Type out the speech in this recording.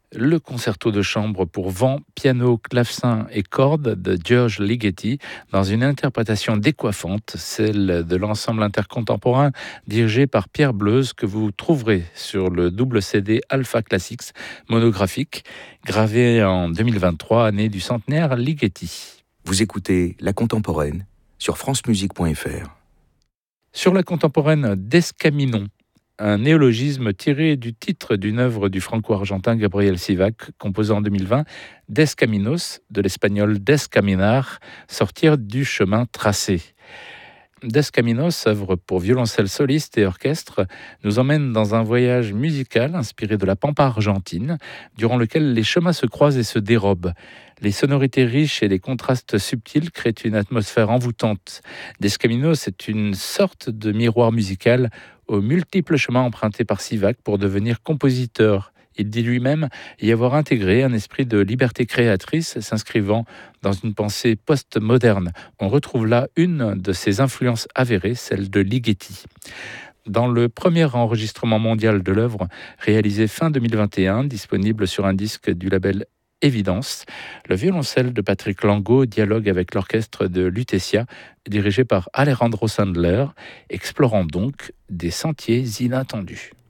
Le concerto de chambre pour vent, piano, clavecin et cordes de George Ligeti dans une interprétation décoiffante, celle de l'ensemble intercontemporain dirigé par Pierre Bleuze que vous trouverez sur le double CD Alpha Classics monographique gravé en 2023, année du centenaire Ligeti. Vous écoutez La Contemporaine sur francemusique.fr. Sur la contemporaine d'Escaminon, un néologisme tiré du titre d'une œuvre du franco-argentin Gabriel Sivac, composé en 2020, Descaminos, de l'espagnol descaminar, sortir du chemin tracé. Descaminos, œuvre pour violoncelle soliste et orchestre, nous emmène dans un voyage musical inspiré de la pampa argentine, durant lequel les chemins se croisent et se dérobent. Les sonorités riches et les contrastes subtils créent une atmosphère envoûtante. Descaminos est une sorte de miroir musical aux multiples chemins empruntés par Sivac pour devenir compositeur. Il dit lui-même y avoir intégré un esprit de liberté créatrice s'inscrivant dans une pensée post-moderne. On retrouve là une de ses influences avérées, celle de Ligeti. Dans le premier enregistrement mondial de l'œuvre, réalisé fin 2021, disponible sur un disque du label Évidence, le violoncelle de Patrick Lango dialogue avec l'orchestre de Lutetia, dirigé par Alejandro Sandler, explorant donc des sentiers inattendus.